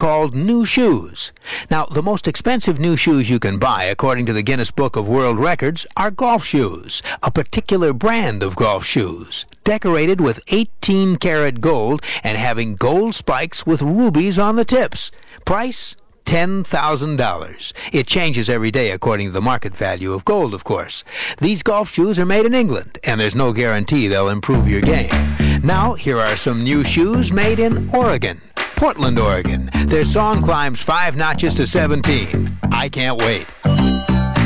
called new shoes. Now, the most expensive new shoes you can buy, according to the Guinness Book of World Records, are golf shoes, a particular brand of golf shoes, decorated with 18-karat gold and having gold spikes with rubies on the tips. Price? $10,000. It changes every day according to the market value of gold, of course. These golf shoes are made in England, and there's no guarantee they'll improve your game. Now, here are some new shoes made in Oregon, Portland, Oregon. Their song climbs 5 notches to 17. I can't wait.